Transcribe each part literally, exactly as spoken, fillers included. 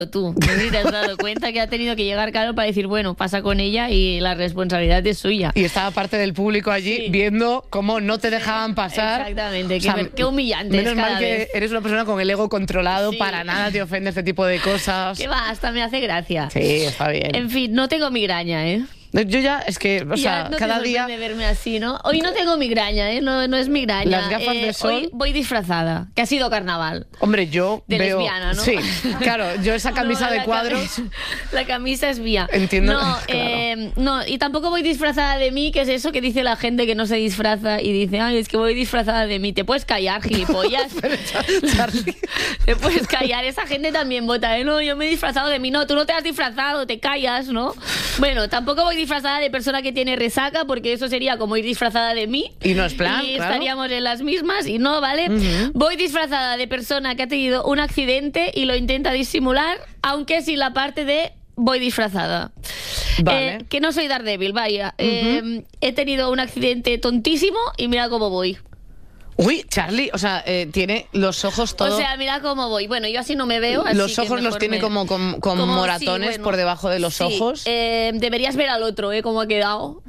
Tú, no sé si te has dado cuenta que ha tenido que llegar Carol para decir, bueno, pasa con ella y la responsabilidad es suya. Y estaba parte del público allí sí. viendo cómo no te dejaban pasar. Exactamente, o sea, qué, qué humillante. Menos cada mal vez. que eres una persona con el ego controlado, sí. para nada te ofende este tipo de cosas. ¿Qué va? Hasta me hace gracia. Sí, está bien. En fin, no tengo migraña, ¿eh? Yo ya, es que, o sea, ya no cada te día... verme así, ¿no? Hoy no tengo migraña, ¿eh? No, no es migraña. Las gafas eh, de sol... Hoy voy disfrazada, que ha sido carnaval. Hombre, yo de veo... lesbiana, ¿no? Sí, claro, yo esa camisa no, de la cuadros... Camisa, la camisa es mía. Entiendo. No, claro. eh, no, y tampoco voy disfrazada de mí, que es eso que dice la gente que no se disfraza y dice, ay, es que voy disfrazada de mí. Te puedes callar, gilipollas. Pero, Charlie... Te puedes callar. Esa gente también vota, ¿eh? No, yo me he disfrazado de mí. No, tú no te has disfrazado, te callas, ¿no? Bueno, tampoco voy disfrazada de persona que tiene resaca, porque eso sería como ir disfrazada de mí. Y no es plan, Y claro. estaríamos en las mismas y no, ¿vale? Uh-huh. Voy disfrazada de persona que ha tenido un accidente y lo intenta disimular, aunque sin la parte de voy disfrazada. Vale. Eh, que no soy Daredevil, vaya. Uh-huh. Eh, he tenido un accidente tontísimo y mira cómo voy. Uy, Charlie, o sea, eh, tiene los ojos todos... O sea, mira cómo voy. Bueno, yo así no me veo. Así los ojos los tiene me... como con, con como, moratones sí, bueno, por debajo de los sí. ojos. Eh, deberías ver al otro, ¿eh? Cómo ha quedado.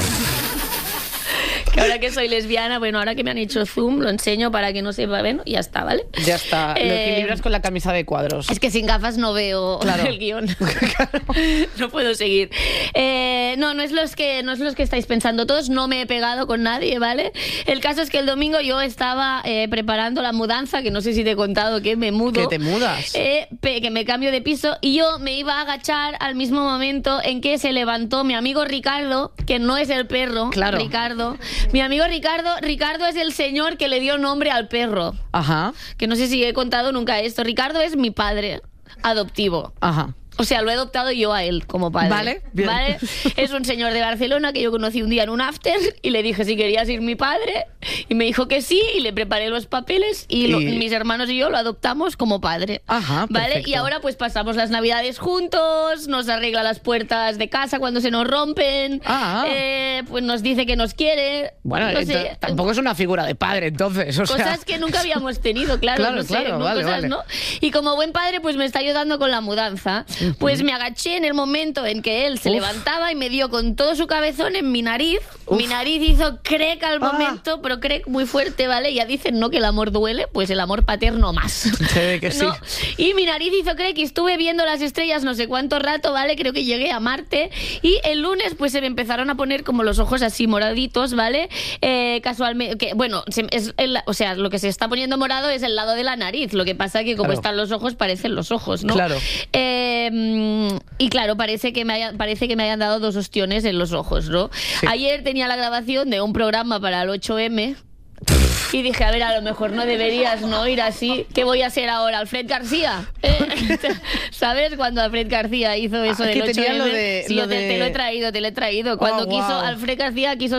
Que ahora que soy lesbiana, bueno, ahora que me han hecho zoom, lo enseño para que no sepa, bueno, y ya está, ¿vale? Ya está, eh, lo equilibras con la camisa de cuadros. Es que sin gafas no veo claro. el guión. Claro. No puedo seguir. Eh, no, no es, los que, no es los que estáis pensando todos, no me he pegado con nadie, ¿vale? El caso es que el domingo yo estaba eh, preparando la mudanza, que no sé si te he contado que me mudo. ¿Que te mudas? Eh, que me cambio de piso, y yo me iba a agachar al mismo momento en que se levantó mi amigo Ricardo, que no es el perro, claro. Ricardo. Mi amigo Ricardo, Ricardo es el señor que le dio nombre al perro. Ajá. Que no sé si he contado nunca esto. Ricardo es mi padre adoptivo. Ajá. O sea, lo he adoptado yo a él como padre. Vale, bien. ¿Vale? Es un señor de Barcelona que yo conocí un día en un after y le dije si quería ser mi padre y me dijo que sí y le preparé los papeles y, y... Lo, mis hermanos y yo lo adoptamos como padre. Ajá, ¿vale? perfecto. Y ahora pues pasamos las navidades juntos, nos arregla las puertas de casa cuando se nos rompen, ah. eh, pues nos dice que nos quiere. Bueno, no sé. Tampoco es una figura de padre, entonces. O cosas sea... que nunca habíamos tenido, claro. claro, no sé, claro, ¿no? vale, Cosas, vale. ¿no? Y como buen padre pues me está ayudando con la mudanza. Uh-huh. Pues me agaché en el momento en que él se Uf. levantaba y me dio con todo su cabezón en mi nariz. Uf. Mi nariz hizo crec al momento, ah. pero crec muy fuerte, ¿vale? Ya dicen, ¿no?, que el amor duele, pues el amor paterno más. Sí, que sí. ¿No? Y mi nariz hizo crec y estuve viendo las estrellas no sé cuánto rato, ¿vale? Creo que llegué a Marte y el lunes pues se me empezaron a poner como los ojos así moraditos, ¿vale? Eh, casualmente, que, bueno, se, es el, o sea, lo que se está poniendo morado es el lado de la nariz, lo que pasa que como claro. están los ojos parecen los ojos, ¿no? Claro. Eh, y claro, parece que, me haya, parece que me hayan dado dos ostiones en los ojos, ¿no? Sí. Ayer tenía la grabación de un programa para el ocho eme y dije, a ver, a lo mejor no deberías no ir así. ¿Qué voy a ser ahora? ¿Alfred García? ¿Eh? ¿Sabes cuando Alfred García hizo eso del ocho eme? Lo de, sí, lo yo te, de... te lo he traído, te lo he traído. Cuando oh, quiso, wow. Alfred García quiso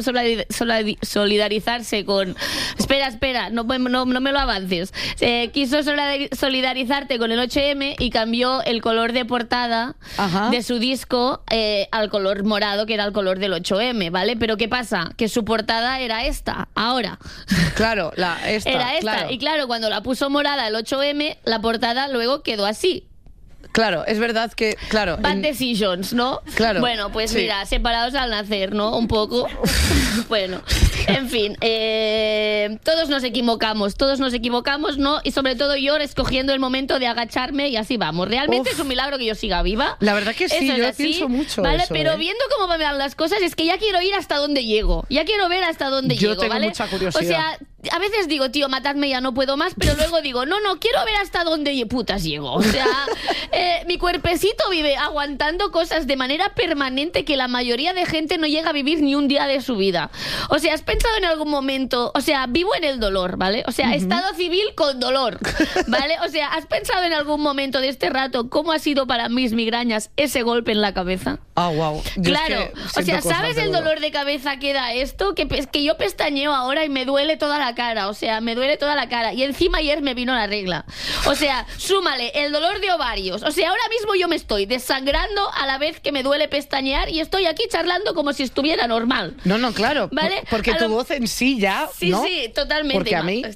solidarizarse con... Espera, espera, no, no, no me lo avances. Eh, quiso solidarizarte con el ocho eme y cambió el color de portada Ajá. de su disco eh, al color morado, que era el color del ocho eme, ¿vale? Pero ¿qué pasa? Que su portada era esta, ahora. Claro, la, esta, era esta. Claro. Y claro, cuando la puso morada el ocho eme, la portada luego quedó así. Claro, es verdad que, claro... Bad en... decisions, ¿no? Claro. Bueno, pues sí. mira, separados al nacer, ¿no? Un poco. Bueno, en fin, eh, todos nos equivocamos, todos nos equivocamos, ¿no? Y sobre todo yo escogiendo el momento de agacharme y así vamos. Realmente Uf. es un milagro que yo siga viva. La verdad que sí, eso yo así, pienso mucho ¿vale? eso, Pero ¿eh? viendo cómo van las cosas, es que ya quiero ir hasta donde llego. Ya quiero ver hasta dónde yo llego, tengo ¿vale? mucha curiosidad. O sea... A veces digo, tío, matadme, ya no puedo más, pero luego digo, no, no, quiero ver hasta dónde putas llego. O sea, eh, mi cuerpecito vive aguantando cosas de manera permanente que la mayoría de gente no llega a vivir ni un día de su vida. O sea, ¿has pensado en algún momento? O sea, vivo en el dolor, ¿vale? O sea, uh-huh. estado civil con dolor, ¿vale? O sea, ¿has pensado en algún momento de este rato cómo ha sido para mis migrañas ese golpe en la cabeza? Ah, oh, wow. Yo claro, es que o sea, ¿sabes el dolor de cabeza que da esto? Que, que yo pestañeo ahora y me duele toda la la cara, o sea, me duele toda la cara. Y encima ayer me vino la regla. O sea, súmale el dolor de ovarios. O sea, ahora mismo yo me estoy desangrando a la vez que me duele pestañear y estoy aquí charlando como si estuviera normal. No, no, claro. ¿Vale? Porque a tu lo... voz en sí ya, Sí, ¿no? sí, totalmente. Porque a mí...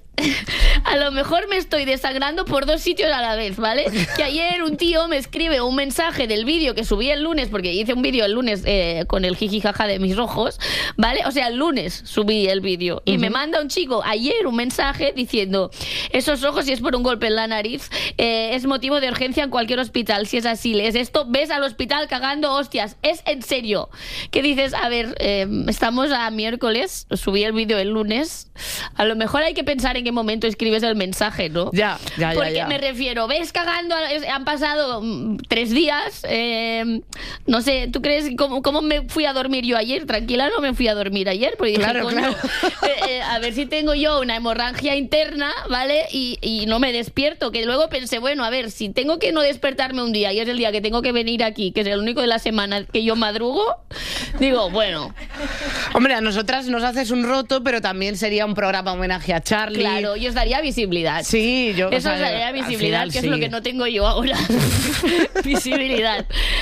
A lo mejor me estoy desangrando por dos sitios a la vez, ¿vale? Que ayer un tío me escribe un mensaje del vídeo que subí el lunes, porque hice un vídeo el lunes eh, con el jijijaja de mis ojos, ¿vale? O sea, el lunes subí el vídeo y uh-huh. me manda un chico ayer un mensaje diciendo: esos ojos, si es por un golpe en la nariz, eh, es motivo de urgencia en cualquier hospital. Si es así, lees esto, ves al hospital cagando hostias. Es en serio. Que dices, a ver, eh, estamos a miércoles, subí el vídeo el lunes, a lo mejor hay que pensar en qué momento escribes el mensaje, ¿no? Ya, ya, ya. Porque ya. me refiero, ves cagando, han pasado mm, tres días, eh, no sé, ¿tú crees cómo, cómo me fui a dormir yo ayer? Tranquila, no me fui a dormir ayer, porque dije, claro, coño, claro. eh, eh, a ver si tengo yo una hemorragia interna, ¿vale? Y, y no me despierto, que luego pensé, bueno, a ver, si tengo que no despertarme un día y es el día que tengo que venir aquí, que es el único de la semana que yo madrugo, digo, bueno. Hombre, a nosotras nos haces un roto, pero también sería un programa homenaje a Charlie. Claro, y os daría visibilidad. Sí, yo... Eso o sea, os daría visibilidad, final, que sí. es lo que no tengo yo ahora. Visibilidad.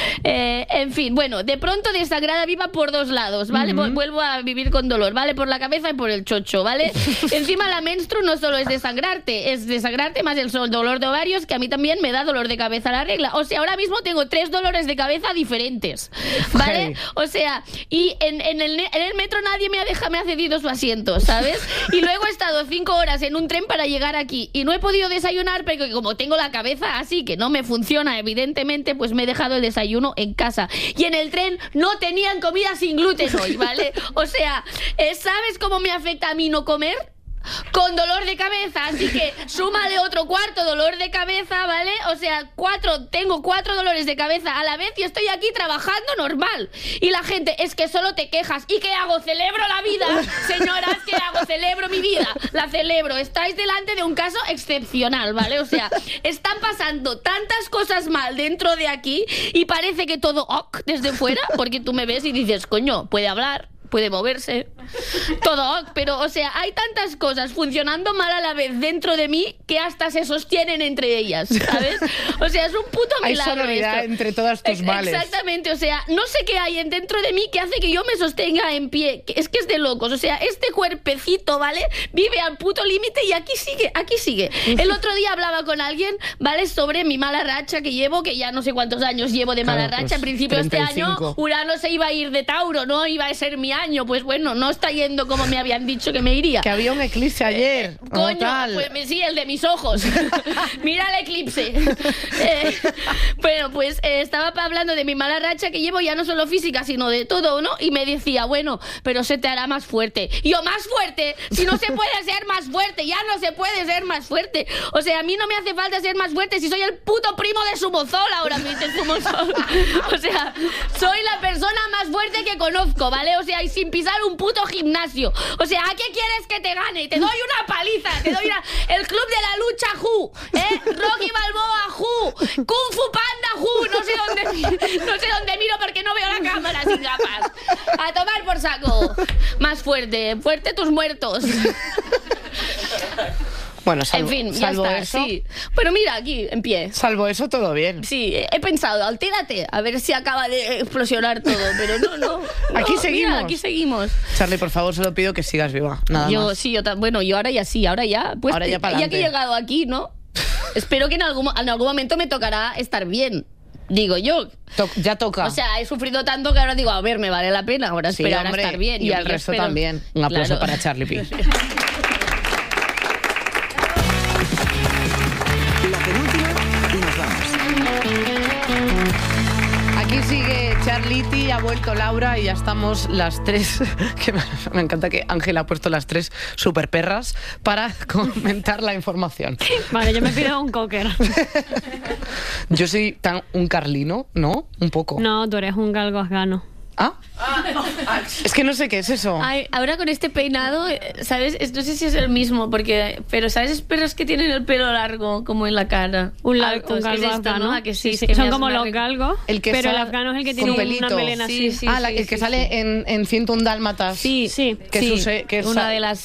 Eh, en fin, bueno, de pronto desangrada viva por dos lados, ¿vale? Uh-huh. Vuelvo a vivir con dolor, ¿vale? Por la cabeza y por el chocho, ¿vale? Encima la menstru no solo es desangrarte, es desangrarte más el dolor de ovarios, que a mí también me da dolor de cabeza la regla. O sea, ahora mismo tengo tres dolores de cabeza diferentes, ¿vale? Okay. O sea, y en, en, el, en el metro nadie me ha, deja, me ha cedido su asiento, ¿sabes? Y luego he estado cinco horas en un tren para llegar aquí y no he podido desayunar porque como tengo la cabeza así que no me funciona evidentemente, pues me he dejado el desayuno en casa. Y en el tren no tenían comida sin gluten hoy, ¿vale? O sea, ¿sabes cómo me afecta a mí no comer? Con dolor de cabeza, así que súmale otro cuarto dolor de cabeza, ¿vale? O sea, cuatro, tengo cuatro dolores de cabeza a la vez y estoy aquí trabajando normal. Y la gente, es que solo te quejas. ¿Y qué hago? ¿Celebro la vida? Señoras, ¿qué hago? Celebro mi vida. La celebro. Estáis delante de un caso excepcional, ¿vale? O sea, están pasando tantas cosas mal dentro de aquí y parece que todo ok desde fuera, porque tú me ves y dices, coño, puede hablar, puede moverse, todo, pero, o sea, hay tantas cosas funcionando mal a la vez dentro de mí que hasta se sostienen entre ellas, ¿sabes? O sea, es un puto milagro. Hay sonoridad esto. entre todas tus males. Exactamente, o sea, no sé qué hay dentro de mí que hace que yo me sostenga en pie. Es que es de locos, o sea, este cuerpecito, ¿vale? Vive al puto límite y aquí sigue, aquí sigue. El otro día hablaba con alguien, ¿vale? Sobre mi mala racha que llevo, que ya no sé cuántos años llevo de mala claro, racha. Pues, Al principio de este año, Urano se iba a ir de Tauro, ¿no? Iba a ser mi año. Pues bueno, no está yendo como me habían dicho que me iría. Que había un eclipse ayer. Eh, coño, tal. Pues sí, el de mis ojos. Mira el eclipse. eh, bueno, pues eh, estaba hablando de mi mala racha que llevo ya no solo física, sino de todo, ¿no? Y me decía, bueno, pero se te hará más fuerte. Y yo, ¿más fuerte? Si no se puede ser más fuerte, ya no se puede ser más fuerte. O sea, a mí no me hace falta ser más fuerte si soy el puto primo de Sumozol ahora mismo. Sumozol. O sea, soy la persona más fuerte que conozco, ¿vale? O sea, y sin pisar un puto gimnasio. O sea, ¿a qué quieres que te gane? Te doy una paliza, te doy una... El club de la lucha Who, ¿eh? Rocky Balboa Who, Kung Fu Panda Who, no sé dónde, no sé dónde miro porque no veo la cámara sin gafas. A tomar por saco. Más fuerte, fuerte tus muertos. Bueno, salvo, en fin, ya salvo está, eso, sí. Pero mira, aquí, en pie. Salvo eso, todo bien. Sí, he pensado, altérate, a ver si acaba de explosionar todo, pero no, no. no aquí seguimos. Mira, aquí seguimos. Charlie, por favor, solo pido que sigas viva, nada yo, más. Sí, yo bueno, yo ahora ya sí, ahora ya. Pues ahora ya, ya que he llegado aquí, ¿no? Espero que en algún, en algún momento me tocará estar bien. Digo yo. To- ya toca. O sea, he sufrido tanto que ahora digo, a ver, me vale la pena ahora sí, esperar hombre, a estar bien. Y yo, al yo resto espero... también. Un aplauso claro. para Charlie Pi. Aquí sigue Charliti, ha vuelto Laura y ya estamos las tres, que me, me encanta que Ángela ha puesto las tres super perras para comentar la información. Vale, yo me pido un cocker. Yo soy tan un carlino, ¿no? Un poco. No, tú eres un galgo afgano. ¿Ah? Es que no sé qué es eso. Ay, ahora con este peinado, ¿sabes? No sé si es el mismo, porque pero ¿sabes perros que tienen el pelo largo, como en la cara? Un, la, Altos, un galgo es esto, afgano. ¿no? ¿A que sí, sí, sí. que Son como los galgos, el que pero sal... el afgano es el que tiene con una pelito. melena así. Sí, sí, ah, la, sí, el que sí, sale sí. en, en ciento un dálmatas. Sí, sí. Que sí. Su, que una de las sí.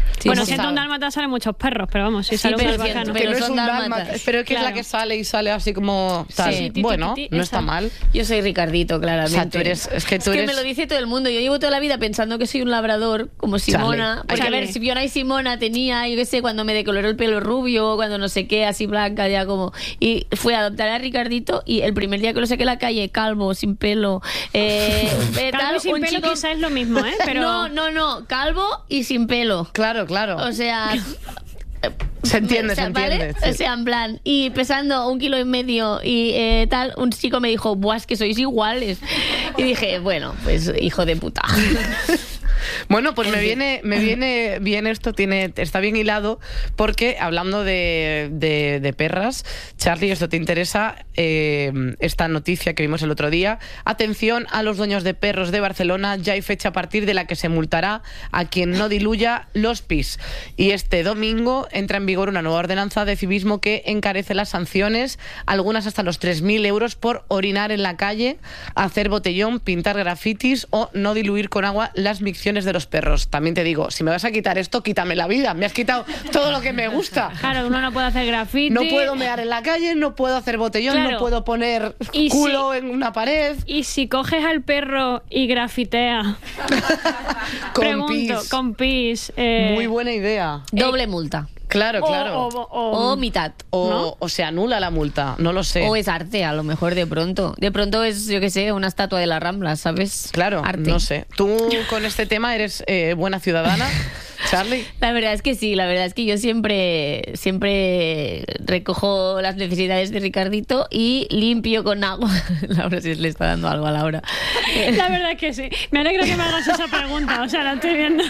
Sí, bueno, sí. siendo un dálmata salen muchos perros, pero vamos, si Sí, sale un pero barbacano. siento- Que no Pero es son un dálmatas. dálmata, pero que es la Claro. que sale y sale así como tal. Sí. Bueno, Ti, ti, ti, no esa. está mal. Yo soy Ricardito, claramente. O sea, tú eres- es que tú me eres- lo dice todo el mundo. Yo llevo toda la vida pensando que soy un labrador, como Simona. Charlie. Porque, a ver, Charlie. si Fiona y Simona tenía, yo qué sé, cuando me decoloró el pelo rubio, cuando no sé qué, así blanca, ya como... Y fui a adoptar a Ricardito y el primer día que lo saqué a la calle, calvo, sin pelo... Eh, eh, Calvo tal, y sin un pelo chico- quizá es lo mismo, ¿eh? Pero... No, no, no, calvo y sin pelo. Claro, claro. O sea... se entiende, o sea, se ¿vale? entiende. sí. O sea, en plan, y pesando un kilo y medio y eh, tal, un chico me dijo, buah, es que sois iguales. Y dije, bueno, pues hijo de puta. Bueno, pues En me fin. viene, me viene bien esto, tiene, está bien hilado, porque hablando de, de, de perras, Charlie, esto te interesa, eh, esta noticia que vimos el otro día. Atención a los dueños de perros de Barcelona, ya hay fecha a partir de la que se multará a quien no diluya los pis. Y este domingo entra en vigor una nueva ordenanza de civismo que encarece las sanciones, algunas hasta los tres mil euros por orinar en la calle, hacer botellón, pintar grafitis o no diluir con agua las micciones de los perros. También te digo, si me vas a quitar esto, quítame la vida. Me has quitado todo lo que me gusta. Claro, uno no puede hacer graffiti. No puedo mear en la calle, no puedo hacer botellón, Claro. no puedo poner Y culo si- en una pared. Y si coges al perro y grafitea, Con pregunto, pis. con pis... eh, Muy buena idea. Doble multa. Claro, o- claro. O, o- O mitad. O, ¿no? o se anula la multa, no lo sé. O es arte, a lo mejor de pronto. De pronto es, yo qué sé, una estatua de la Rambla, ¿sabes? Claro, Arte. no sé. ¿Tú con este tema eres eh, buena ciudadana, Charlie? La verdad es que sí, la verdad es que yo siempre, siempre recojo las necesidades de Ricardito y limpio con agua. Laura se le está dando algo a Laura. La verdad es que sí. Me alegra que me hagas esa pregunta. O sea, la estoy viendo.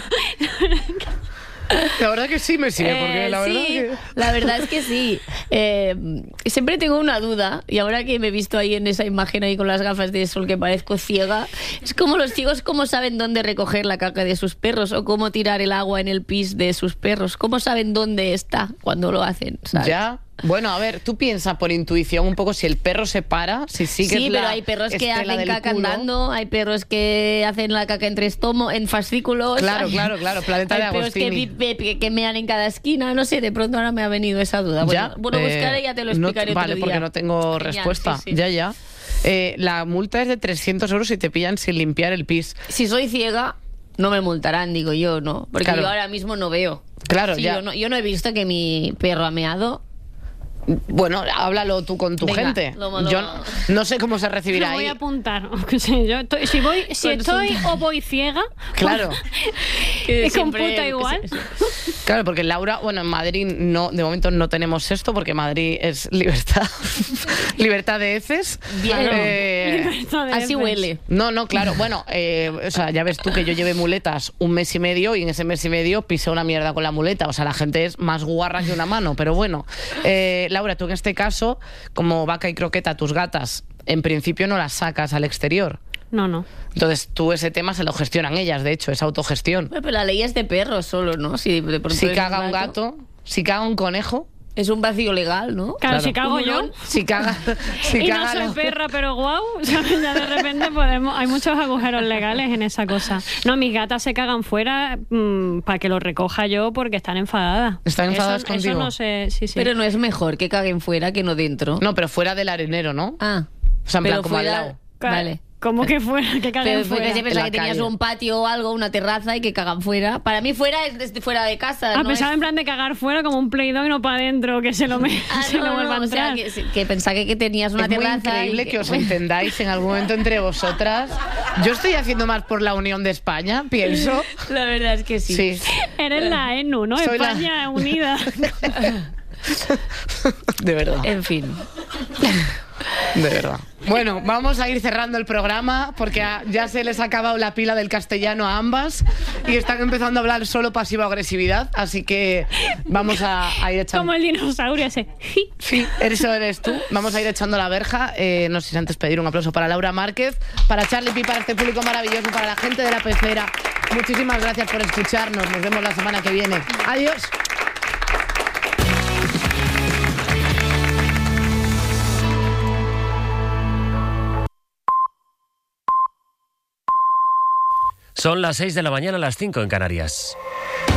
La verdad que sí me sigue, porque Eh, la verdad sí, que... la verdad es que sí. Eh, siempre tengo una duda, y ahora que me he visto ahí en esa imagen ahí con las gafas de sol que parezco ciega, es como los ciegos cómo saben dónde recoger la caca de sus perros o cómo tirar el agua en el pis de sus perros. ¿Cómo saben dónde está cuando lo hacen? ¿sabes? Ya. Bueno, a ver, tú piensas por intuición un poco si el perro se para, si sigues Sí, la pero hay perros que estela hacen del caca culo. andando, hay perros que hacen la caca entre estomo, en fascículos. Claro, hay- claro, claro, Planeta hay de perros que, Agostini. vi- que, que mean en cada esquina, no sé, de pronto ahora me ha venido esa duda. Bueno, Ya, bueno eh, buscaré y ya te lo no- explicaré Vale, otro día. porque no tengo Genial, respuesta. sí, sí. Ya, ya. Eh, la multa es de trescientos euros si te pillan sin limpiar el pis. Si soy ciega, no me multarán, digo yo, ¿no? Porque Claro. yo ahora mismo no veo. Claro, Sí, ya. Yo no, yo no he visto que mi perro ha meado. Bueno, háblalo tú con tu Venga, gente. lo- lo- Yo no, no sé cómo se Lo recibirá voy ahí. a apuntar. Sí, yo estoy- si voy, si Consulta. estoy o voy ciega, Claro. Que y siempre- computa igual. Claro, porque Laura, bueno, en Madrid no, de momento no tenemos esto, porque Madrid es libertad, libertad de heces. Bien. Eh, Libertad de Así heces. huele. no, no, claro, bueno, eh, o sea, ya ves tú que yo llevé muletas un mes y medio y en ese mes y medio pisé una mierda con la muleta, o sea, la gente es más guarra que una mano, pero bueno. Eh, Laura, tú en este caso, como Vaca y Croqueta, tus gatas, en principio no las sacas al exterior. No, no. Entonces tú ese tema se lo gestionan ellas, de hecho, es autogestión. Bueno, pero la ley es de perros solo, ¿no? Si de pronto Si es caga un gato, si caga un conejo, Es un vacío legal, ¿no? Claro, Claro. si cago Un yo. hurón. si caga, si y no caga soy la- perra, pero guau, ¿sabes? Ya de repente podemos. Hay muchos agujeros legales en esa cosa. No, mis gatas se cagan fuera para que lo recoja yo porque están enfadadas. ¿Están enfadadas eso, contigo? Eso no sé, sí, sí. Pero no es mejor que caguen fuera que no dentro. No, pero fuera del arenero, ¿no? Ah. O sea, en plan pero como al fuera- lado. Claro, Vale. Como que fuera, que Pero caguen fue que fuera. se pensaba la que tenías calle. un patio o algo, una terraza y que cagan fuera. Para mí fuera es desde fuera de casa. Ah, no pensaba es- en plan de cagar fuera como un Play-Doh y no para adentro, que se lo, me, Ah, se lo no, vuelva no, a o sea, entrar. que, que pensaba que, que tenías una Es muy terraza. increíble y que os entendáis en algún momento entre vosotras. Yo estoy haciendo más por la unión de España, pienso. La verdad es que sí. Sí. Eres la E N U, ¿no? Soy la- España unida. De verdad, En fin. de verdad. Bueno, vamos a ir cerrando el programa porque a- ya se les ha acabado la pila del castellano a ambas y están empezando a hablar solo pasiva-agresividad, así que vamos a, a ir echando... Como el dinosaurio ese. Sí, eso eres tú. Vamos a ir echando la verja. Eh, no sé si antes pedir un aplauso para Laura Márquez, para Charlie Pi, para este público maravilloso, para la gente de La Pecera. Muchísimas gracias por escucharnos. Nos vemos la semana que viene. Adiós. Son las seis de la mañana, las cinco en Canarias.